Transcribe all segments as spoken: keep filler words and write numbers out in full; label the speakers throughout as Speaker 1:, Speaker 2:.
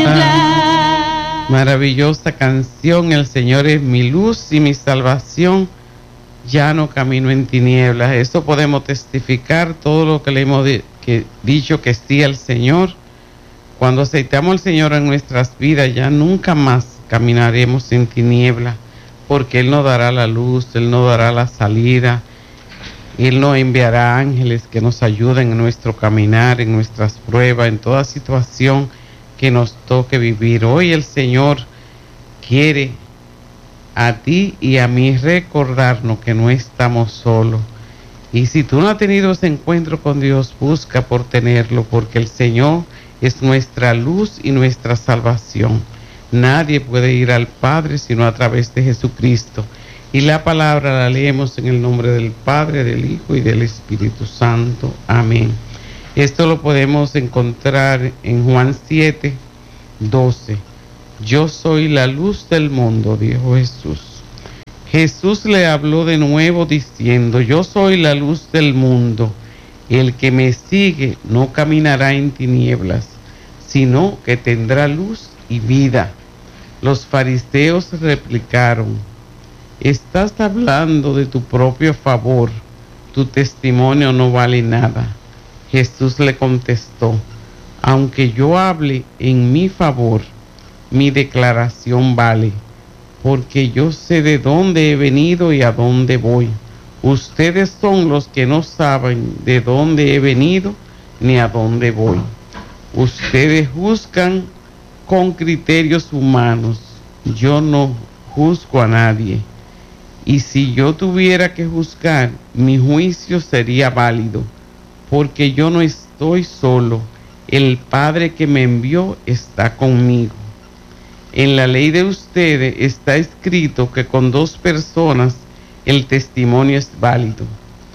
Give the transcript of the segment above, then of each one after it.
Speaker 1: tinieblas.
Speaker 2: Maravillosa canción, el Señor es mi luz y mi salvación, ya no camino en tinieblas. Eso podemos testificar todo lo que le hemos di- que, dicho que sí al Señor. Cuando aceptamos al Señor en nuestras vidas, ya nunca más caminaremos en tinieblas, porque Él nos dará la luz, Él nos dará la salida, Él nos enviará ángeles que nos ayuden en nuestro caminar, en nuestras pruebas, en toda situación que nos toque vivir. Hoy el Señor quiere a ti y a mí recordarnos que no estamos solos. Y si tú no has tenido ese encuentro con Dios, busca por tenerlo, porque el Señor es nuestra luz y nuestra salvación. Nadie puede ir al Padre sino a través de Jesucristo. Y la palabra la leemos en el nombre del Padre, del Hijo y del Espíritu Santo. Amén. Esto lo podemos encontrar en Juan siete, doce. Yo soy la luz del mundo, dijo Jesús. Jesús le habló de nuevo diciendo, yo soy la luz del mundo. El que me sigue no caminará en tinieblas, sino que tendrá luz y vida. Los fariseos replicaron, estás hablando de tu propio favor, tu testimonio no vale nada. Jesús le contestó, aunque yo hable en mi favor, mi declaración vale, porque yo sé de dónde he venido y a dónde voy. Ustedes son los que no saben de dónde he venido ni a dónde voy. Ustedes juzgan con criterios humanos. Yo no juzgo a nadie. Y si yo tuviera que juzgar, mi juicio sería válido, porque yo no estoy solo. El Padre que me envió está conmigo. En la ley de ustedes está escrito que con dos personas el testimonio es válido.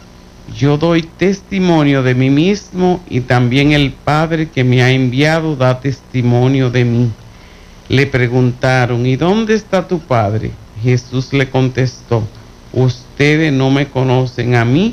Speaker 2: Yo doy testimonio de mí mismo y también el Padre que me ha enviado da testimonio de mí. Le preguntaron, ¿y dónde está tu Padre? Jesús le contestó, ustedes no me conocen a mí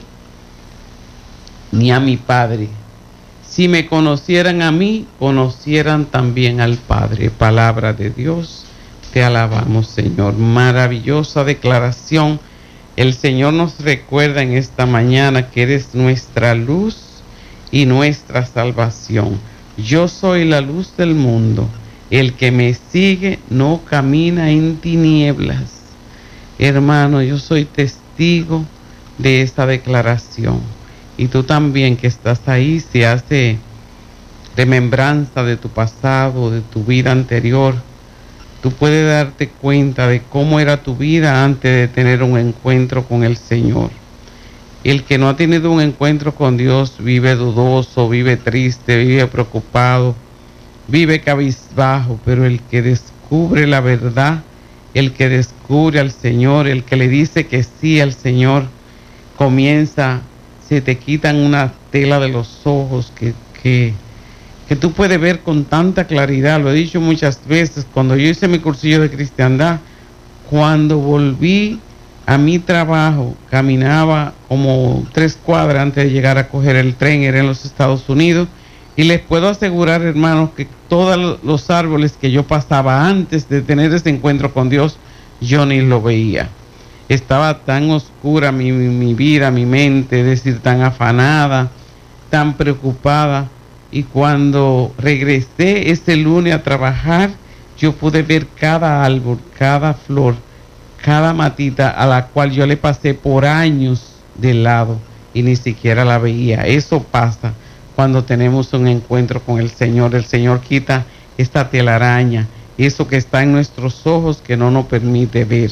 Speaker 2: ni a mi Padre. Si me conocieran a mí, conocieran también al Padre. Palabra de Dios, te alabamos, Señor. Maravillosa declaración. El Señor nos recuerda en esta mañana que eres nuestra luz y nuestra salvación. Yo soy la luz del mundo. El que me sigue no camina en tinieblas. Hermano, yo soy testigo de esta declaración. Y tú también que estás ahí, si hace remembranza de tu pasado, de tu vida anterior, tú puedes darte cuenta de cómo era tu vida antes de tener un encuentro con el Señor. El que no ha tenido un encuentro con Dios vive dudoso, vive triste, vive preocupado, vive cabizbajo, pero el que descubre la verdad, el que descubre al Señor, el que le dice que sí al Señor, comienza, se te quitan una tela de los ojos que, que, que tú puedes ver con tanta claridad. Lo he dicho muchas veces, cuando yo hice mi cursillo de cristiandad, cuando volví a mi trabajo, caminaba como tres cuadras antes de llegar a coger el tren, era en los Estados Unidos, y les puedo asegurar, hermanos, que todos los árboles que yo pasaba antes de tener ese encuentro con Dios, yo ni lo veía. Estaba tan oscura mi, mi, mi vida, mi mente, es decir, tan afanada, tan preocupada. Y cuando regresé ese lunes a trabajar, yo pude ver cada árbol, cada flor, cada matita a la cual yo le pasé por años de lado y ni siquiera la veía. Eso pasa cuando tenemos un encuentro con el Señor. El Señor quita esta telaraña, eso que está en nuestros ojos que no nos permite ver.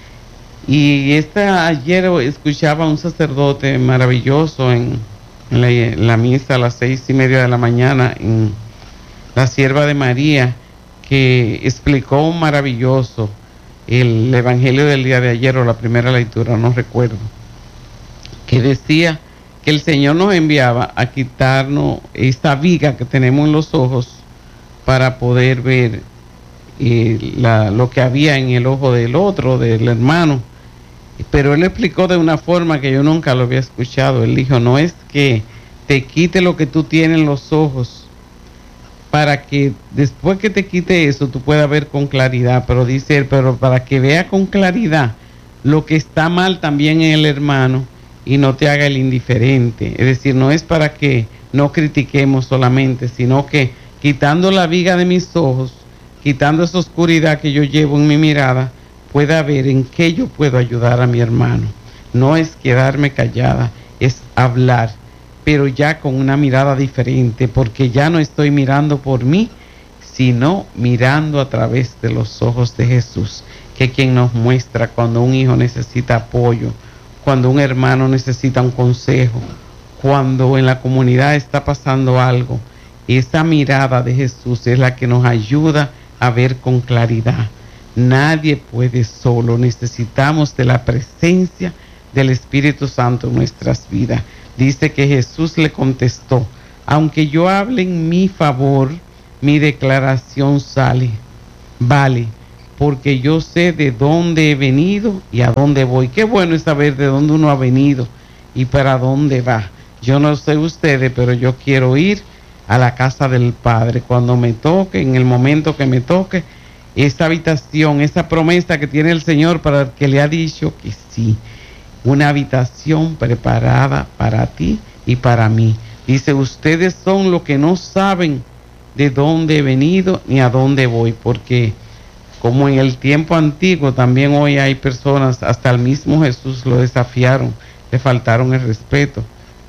Speaker 2: Y esta, ayer escuchaba a un sacerdote maravilloso en, en, la, en la misa a las seis y media de la mañana en la Sierva de María, que explicó maravilloso el evangelio del día de ayer o la primera lectura, no recuerdo, que decía que el Señor nos enviaba a quitarnos esta viga que tenemos en los ojos para poder ver eh, la, lo que había en el ojo del otro, del hermano. Pero él explicó de una forma que yo nunca lo había escuchado. Él dijo, no es que te quite lo que tú tienes en los ojos, para que después que te quite eso tú puedas ver con claridad. Pero dice él, pero para que vea con claridad lo que está mal también en el hermano y no te haga el indiferente. Es decir, no es para que no critiquemos solamente, sino que quitando la viga de mis ojos, quitando esa oscuridad que yo llevo en mi mirada, pueda ver en qué yo puedo ayudar a mi hermano. No es quedarme callada, es hablar, pero ya con una mirada diferente, porque ya no estoy mirando por mí, sino mirando a través de los ojos de Jesús, que es quien nos muestra cuando un hijo necesita apoyo, cuando un hermano necesita un consejo, cuando en la comunidad está pasando algo. Esa mirada de Jesús es la que nos ayuda a ver con claridad. Nadie puede solo, necesitamos de la presencia del Espíritu Santo en nuestras vidas. Dice que Jesús le contestó, aunque yo hable en mi favor, mi declaración sale, vale, porque yo sé de dónde he venido y a dónde voy. Qué bueno es saber de dónde uno ha venido y para dónde va. Yo no sé ustedes, pero yo quiero ir a la casa del Padre cuando me toque, en el momento que me toque, esa habitación, esa promesa que tiene el Señor para el que le ha dicho que sí, una habitación preparada para ti y para mí. Dice, ustedes son los que no saben de dónde he venido ni a dónde voy, porque como en el tiempo antiguo, también hoy hay personas, hasta el mismo Jesús lo desafiaron, le faltaron el respeto.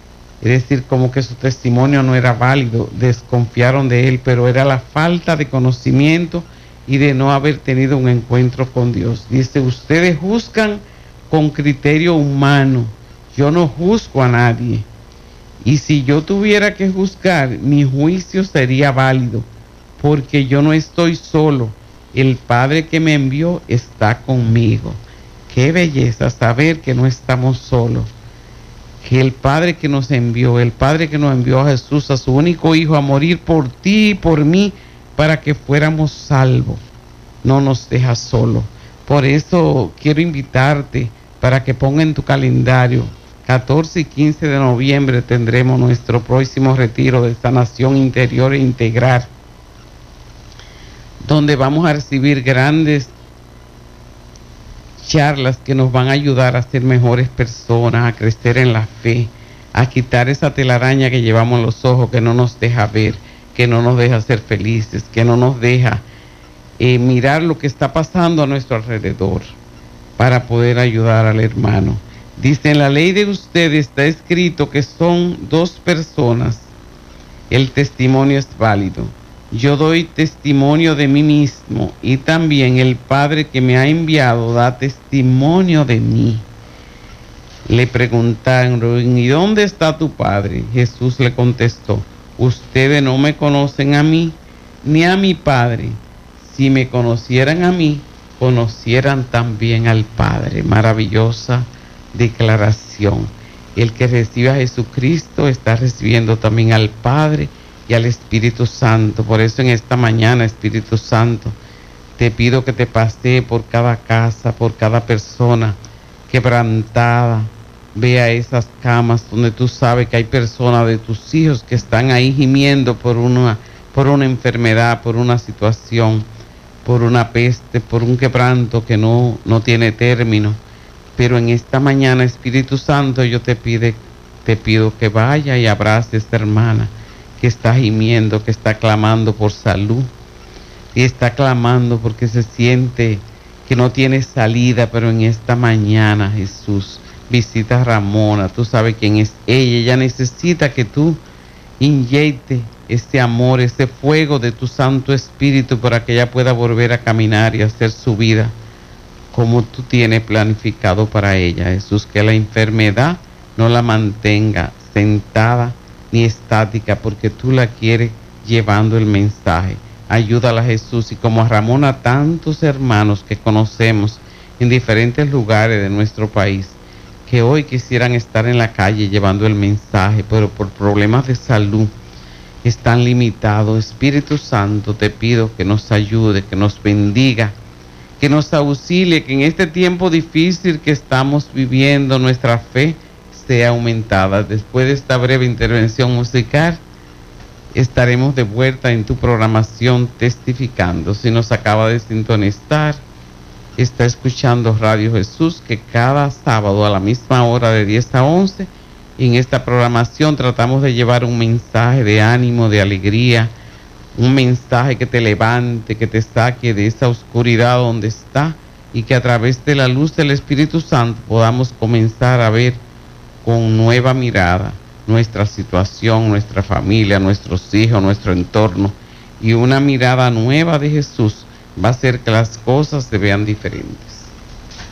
Speaker 2: Es decir, como que su testimonio no era válido, desconfiaron de él, pero era la falta de conocimiento y de no haber tenido un encuentro con Dios. Dice, ustedes juzgan con criterio humano, yo no juzgo a nadie. Y si yo tuviera que juzgar, mi juicio sería válido, porque yo no estoy solo. El Padre que me envió está conmigo. Qué belleza saber que no estamos solos. Que el Padre que nos envió, el Padre que nos envió a Jesús, a su único Hijo, a morir por ti y por mí, para que fuéramos salvos, no nos deja solo. Por eso quiero invitarte para que ponga en tu calendario, catorce y quince de noviembre tendremos nuestro próximo retiro de sanación interior e integral, donde vamos a recibir grandes charlas que nos van a ayudar a ser mejores personas, a crecer en la fe, a quitar esa telaraña que llevamos en los ojos, que no nos deja ver, que no nos deja ser felices, que no nos deja eh, mirar lo que está pasando a nuestro alrededor, para poder ayudar al hermano. Dice, en la ley de ustedes está escrito que son dos personas, el testimonio es válido. Yo doy testimonio de mí mismo y también el Padre que me ha enviado da testimonio de mí. Le preguntaron, ¿y dónde está tu Padre? Jesús le contestó, ustedes no me conocen a mí ni a mi Padre. Si me conocieran a mí, conocieran también al Padre. Maravillosa declaración. El que recibe a Jesucristo está recibiendo también al Padre y al Espíritu Santo. Por eso en esta mañana, Espíritu Santo, te pido que te pasee por cada casa, por cada persona quebrantada. Ve a esas camas donde tú sabes que hay personas de tus hijos que están ahí gimiendo por una, por una enfermedad, por una situación, por una peste, por un quebranto que no, no tiene término. Pero en esta mañana, Espíritu Santo, yo te pide, te pido que vaya y abrace a esta hermana que está gimiendo, que está clamando por salud, y está clamando porque se siente que no tiene salida. Pero en esta mañana, Jesús, visita a Ramona, tú sabes quién es ella, ella necesita que tú inyecte este amor, este fuego de tu Santo Espíritu para que ella pueda volver a caminar y hacer su vida como tú tienes planificado para ella, Jesús. Que la enfermedad no la mantenga sentada ni estática, porque tú la quieres llevando el mensaje. Ayúdala, Jesús, y como a Ramona, tantos hermanos que conocemos en diferentes lugares de nuestro país, que hoy quisieran estar en la calle llevando el mensaje, pero por problemas de salud están limitados. Espíritu Santo, te pido que nos ayude, que nos bendiga, que nos auxilie, que en este tiempo difícil que estamos viviendo, nuestra fe sea aumentada. Después de esta breve intervención musical, estaremos de vuelta en tu programación testificando. Si nos acaba de sintonizar, está escuchando Radio Jesús, que cada sábado a la misma hora de diez a once, en esta programación tratamos de llevar un mensaje de ánimo, de alegría, un mensaje que te levante, que te saque de esa oscuridad donde está, y que a través de la luz del Espíritu Santo podamos comenzar a ver con nueva mirada nuestra situación, nuestra familia, nuestros hijos, nuestro entorno, y una mirada nueva de Jesús va a hacer que las cosas se vean diferentes.